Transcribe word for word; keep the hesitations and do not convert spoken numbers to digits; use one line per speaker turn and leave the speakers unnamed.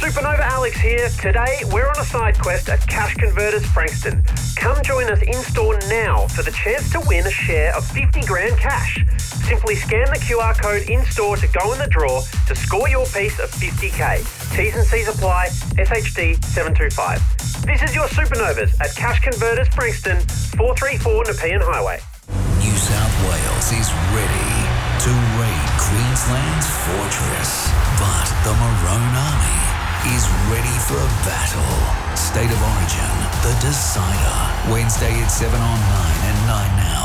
Supernova Alex here. Today, we're on a side quest at Cash Converters Frankston. Come join us in-store now for the chance to win a share of fifty grand cash. Simply scan the Q R code in-store to go in the draw to score your piece of fifty K. T's and C's apply. S H D seven two five. This is your Supernovas at Cash Converters Frankston, four three four Nepean Highway.
New South Wales is ready to raid Queensland's fortress, but the Maroon Army is ready for a battle. State of Origin, the decider, Wednesday at seven on nine and nine now.